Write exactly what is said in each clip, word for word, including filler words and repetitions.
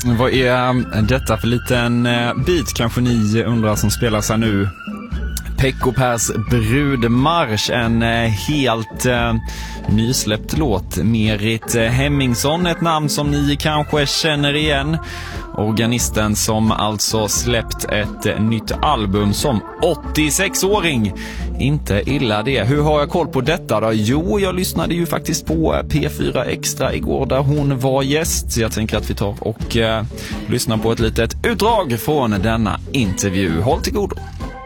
Vad är detta för liten bit, kanske ni undrar, som spelas här nu? Pekko Pers brudmarsch, en helt eh, nysläppt låt. Merit Hemmingsson, ett namn som ni kanske känner igen. Organisten som alltså släppt ett nytt album som åttiosex-åring. Inte illa det. Hur har jag koll på detta då? Jo, jag lyssnade ju faktiskt på P fyra Extra igår där hon var gäst. Jag tänker att vi tar och eh, lyssnar på ett litet utdrag från denna intervju. Håll till godo.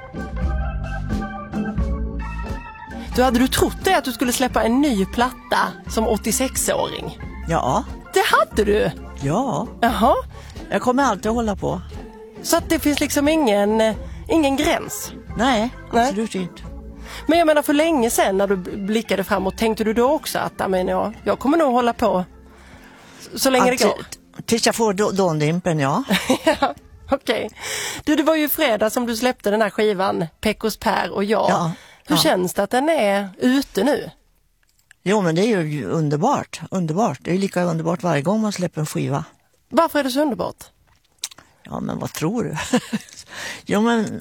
Du, hade du trott det att du skulle släppa en ny platta som åttiosex-åring? Ja. Det hade du? Ja. Jaha. Jag kommer alltid att hålla på. Så att det finns liksom ingen, ingen gräns? Nej, Nej, absolut inte. Men jag menar, för länge sedan när du blickade framåt, tänkte du då också att jag, menar, jag, jag kommer nog hålla på så länge att, det går? Tills jag får då, dåndimpen, ja. Ja. Okej. Okay. Du, det var ju fredag som du släppte den här skivan Pekkos Per och jag. Ja. Hur ja. känns det att den är ute nu? Jo, men det är ju underbart. Underbart. Det är lika underbart varje gång man släpper en skiva. Varför är det så underbart? Ja, men vad tror du? Jo, men...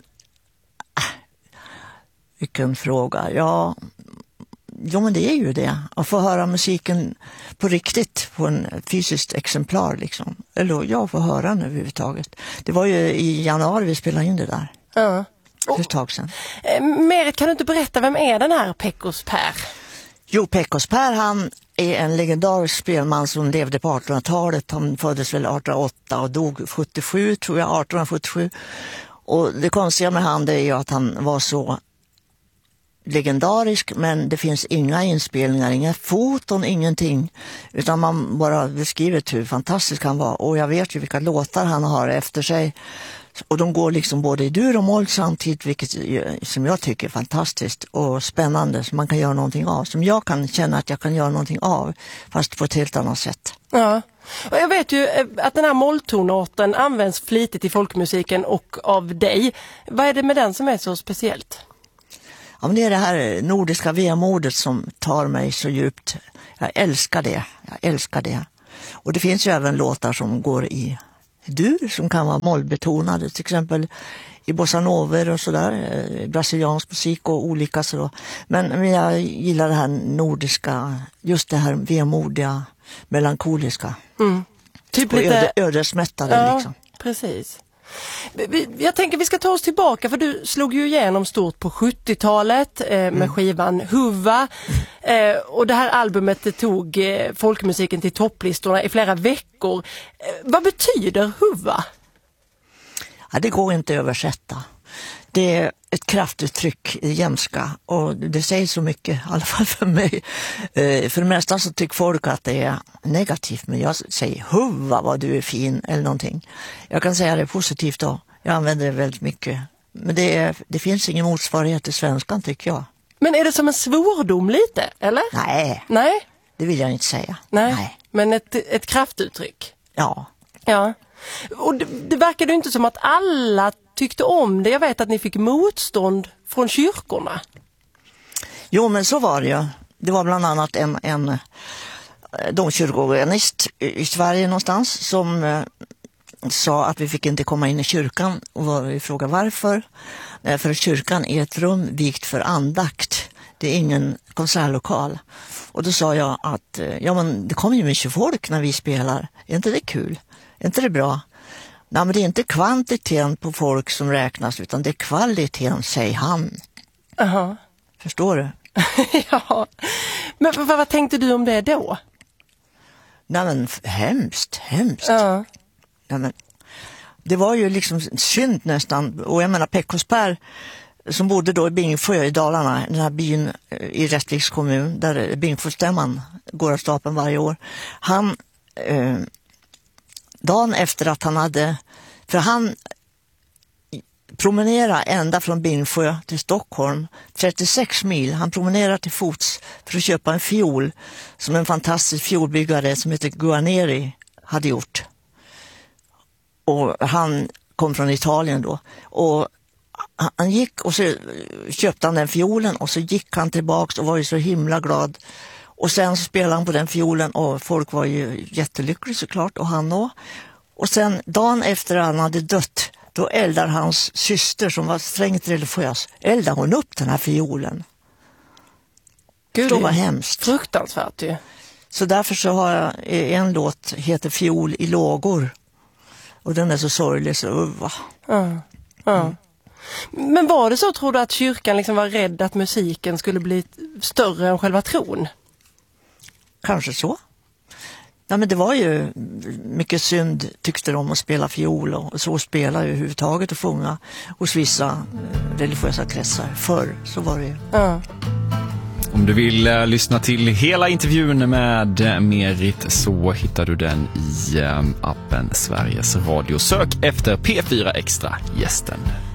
Vilken fråga. Ja, jo, men det är ju det. Att få höra musiken på riktigt, på en fysiskt exemplar liksom. Eller jag får höra den överhuvudtaget. Det var ju i januari vi spelade in det där. Ja. För ett tag sedan. Eh, Merit, kan du inte berätta, vem är den här Pekkos Per? Jo, Pekkos Per, han är en legendarisk spelman som levde på artonhundratalet. Han föddes väl artonhundraåtta och dog sjuttiosju, tror jag, arton sjuttiosju. Och det konstiga med han, det är ju att han var så legendarisk, men det finns inga inspelningar, inga foton, ingenting. Utan man bara beskriver hur fantastisk han var. Och jag vet ju vilka låtar han har efter sig. Och de går liksom både i dur och moll samtidigt, vilket som jag tycker är fantastiskt och spännande, som man kan göra någonting av. Som jag kan känna att jag kan göra någonting av, fast på ett helt annat sätt. Ja, och jag vet ju att den här molltonarten används flitigt i folkmusiken och av dig. Vad är det med den som är så speciellt? Ja, men det är det här nordiska vemodet som tar mig så djupt. Jag älskar det. Jag älskar det. Och det finns ju även låtar som går i dur, som kan vara mollbetonade. Till exempel i bossa nover och sådär. Brasiliansk musik och olika så. Men, men jag gillar det här nordiska, just det här vemodiga, melankoliska. Mm. Typ och lite... öde, ödesmättade ja, liksom. Precis. Jag tänker vi ska ta oss tillbaka, för du slog ju igenom stort på sjuttiotalet eh, med mm. skivan Huva. Eh, och det här albumet det tog eh, folkmusiken till topplistorna i flera veckor. Eh, vad betyder Huva? Ja, det går inte att översätta. Det är ett kraftuttryck i jämska och det säger så mycket, i alla fall för mig. Eh, för det mesta så tycker folk att det är negativt, men jag säger huva vad du är fin eller någonting. Jag kan säga det positivt då. Jag använder det väldigt mycket. Men det, är, det finns ingen motsvarighet i svenskan, tycker jag. Men är det som en svordom lite, eller? Nej, Nej. Det vill jag inte säga. Nej, Nej. Men ett, ett kraftuttryck. Ja. Ja. Och det, det verkar ju inte som att alla tyckte om det. Jag vet att ni fick motstånd från kyrkorna. Jo, men så var det ju. Det var bland annat en, en domkyrkoorganist i Sverige någonstans som eh, sa att vi fick inte komma in i kyrkan. Och vi frågade varför. Eh, för kyrkan är ett rum vikt för andakt. Det är ingen konsertlokal. Och då sa jag att eh, ja, men det kommer ju mycket folk när vi spelar. Är inte det kul? Är inte det bra? Nej, men det är inte kvantiteten på folk som räknas, utan det är kvaliteten, säger han. Uh-huh. Förstår du? Ja. Men vad, vad tänkte du om det då? Nej, men hemskt, hemskt. Uh-huh. Nej, men det var ju liksom synd nästan. Och jag menar, Pekkos Per som bodde då i Bingsjö i Dalarna, den här byn i Rättviks kommun, där Bingsjöstämman går av stapeln varje år. Han... Eh, dagen efter att han hade, för han promenerade ända från Bingsjö till Stockholm, trettiosex mil, han promenerade till fots för att köpa en fiol som en fantastisk fiolbyggare som heter Guarneri hade gjort. Och han kom från Italien då. Och han gick och så köpte han den fiolen och så gick han tillbaks och var ju så himla glad. Och sen så spelade han på den fiolen och folk var ju jättelyckliga såklart, och han då. Och sen dagen efter han hade dött, då eldar hans syster som var strängt religiös, eldar hon upp den här fiolen. Gud, det var hemskt. Fruktansvärt ju. Så därför så har jag en låt heter Fiol i lågor. Och den är så sorglig så va. Ja, ja. Mm. Men var det så, tror du, att kyrkan liksom var rädd att musiken skulle bli större än själva tron? Kanske så. Ja, men det var ju mycket synd, tyckte de, att spela fiol och så spela ju överhuvudtaget och sjunga hos vissa religiösa kretsar. Förr så var det ju. Ja. Om du vill uh, lyssna till hela intervjun med uh, Merit så hittar du den i uh, appen Sveriges Radio. Sök efter P fyra Extra gästen.